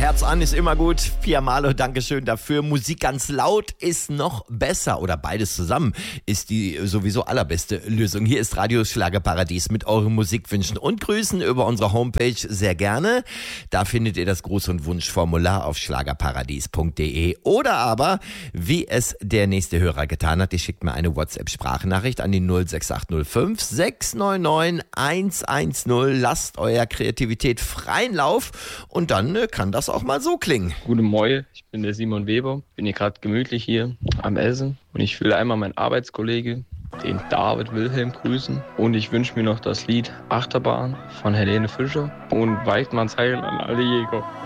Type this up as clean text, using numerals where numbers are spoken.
Herz an ist immer gut. Pia Malo, Dankeschön dafür. Musik ganz laut ist noch besser. Oder beides zusammen ist die sowieso allerbeste Lösung. Hier ist Radio Schlagerparadies mit euren Musikwünschen und Grüßen über unsere Homepage sehr gerne. Da findet ihr das Gruß- und Wunschformular auf schlagerparadies.de. Oder aber, wie es der nächste Hörer getan hat, ihr schickt mir eine WhatsApp-Sprachnachricht an die 06805 699 110. Lasst eurer Kreativität freien Lauf und dann kann das auch mal so klingen. Guten Morgen, ich bin der Simon Weber, bin hier gerade gemütlich hier am Essen und ich will einmal meinen Arbeitskollege, den David Wilhelm, grüßen und ich wünsche mir noch das Lied Achterbahn von Helene Fischer und Weidmanns Heil an alle Jäger.